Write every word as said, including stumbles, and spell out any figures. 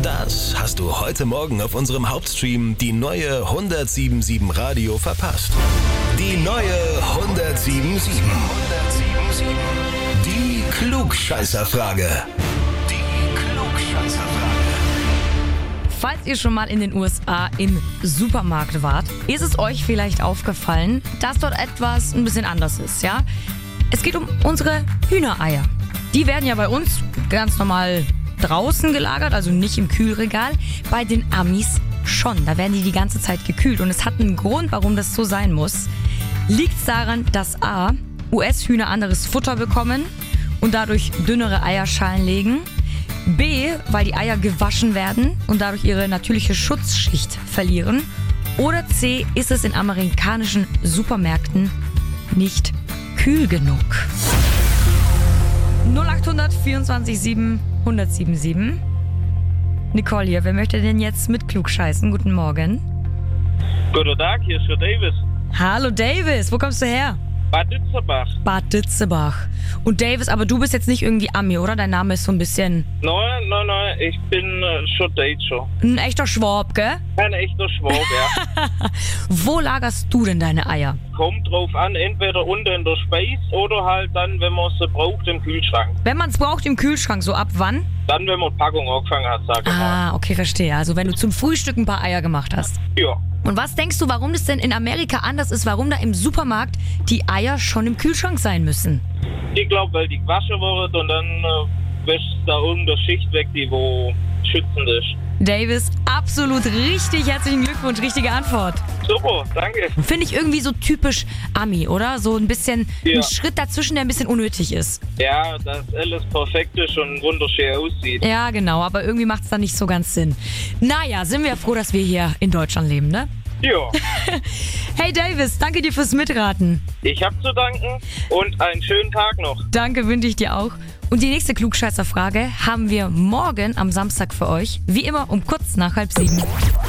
Das hast du heute Morgen auf unserem Hauptstream die neue hundertsieben Komma sieben Radio verpasst. Die neue hundertsieben Komma sieben. Die Klugscheißerfrage. Die Klugscheißerfrage. Falls ihr schon mal in den U S A im Supermarkt wart, ist es euch vielleicht aufgefallen, dass dort etwas ein bisschen anders ist, ja? Es geht um unsere Hühnereier. Die werden ja bei uns ganz normal draußen gelagert, also nicht im Kühlregal. Bei den Amis schon. Da werden die die ganze Zeit gekühlt. Und es hat einen Grund, warum das so sein muss. Liegt es daran, dass A, U S-Hühner anderes Futter bekommen und dadurch dünnere Eierschalen legen. B, weil die Eier gewaschen werden und dadurch ihre natürliche Schutzschicht verlieren. Oder C, ist es in amerikanischen Supermärkten nicht kühl genug. null acht hundert vierundzwanzig sieben sieben sieben. Nicole hier, wer möchte denn jetzt mit klugscheißen? Guten Morgen. Guten Tag, hier ist der Davis. Hallo Davis, wo kommst du her? Bad Ditzerbach. Bad Ditzerbach. Und Davis, aber du bist jetzt nicht irgendwie Ami, oder? Dein Name ist so ein bisschen... Nein, nein, nein, ich bin äh, schon Deutscher. Ein echter Schwab, gell? Ein echter Schwab, ja. Wo lagerst du denn deine Eier? Kommt drauf an, entweder unten in der Speis oder halt dann, wenn man sie braucht, im Kühlschrank. Wenn man es braucht im Kühlschrank, so ab wann? Dann, wenn man die Packung angefangen hat, sag ich mal. Ah, okay, verstehe. Also wenn du zum Frühstück ein paar Eier gemacht hast. Ja. Und was denkst du, warum das denn in Amerika anders ist? Warum da im Supermarkt die Eier schon im Kühlschrank sein müssen? Ich glaube, weil die gewaschen wurden und dann äh, wäscht da irgendeine Schicht weg, die wo schützend ist. Davis, absolut richtig. Herzlichen Glückwunsch, richtige Antwort. Super, danke. Finde ich irgendwie so typisch Ami, oder? So ein bisschen Ja. ein Schritt dazwischen, der ein bisschen unnötig ist. Ja, dass alles perfekt ist und wunderschön aussieht. Ja, genau, aber irgendwie macht es dann nicht so ganz Sinn. Naja, sind wir ja froh, dass wir hier in Deutschland leben, ne? Ja, Hey Davis, danke dir fürs Mitraten. ich hab zu danken und einen schönen Tag noch. Danke, wünsche ich dir auch. Und die nächste Klugscheißer-Frage haben wir morgen am Samstag für euch. Wie immer um kurz nach halb sieben.